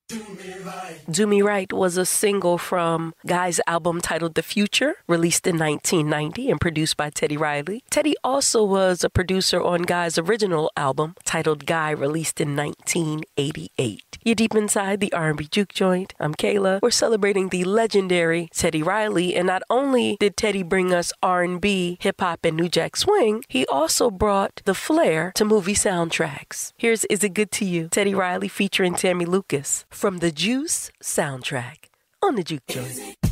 Do Me Right was a single from Guy's album titled The Future, released in 1990 and produced by Teddy Riley. Teddy also was a producer on Guy's original album titled Guy, released in 1988. You're deep inside the R&B Juke Joint. I'm Kayla. We're celebrating the legendary Teddy Riley, and not only did Teddy bring us R&B, hip-hop, and New Jack Swing, he also brought the flair to movie soundtracks. Here's Is It Good to You? Teddy Riley featuring Tammy Lucas from the Juice soundtrack on the Juke Joint.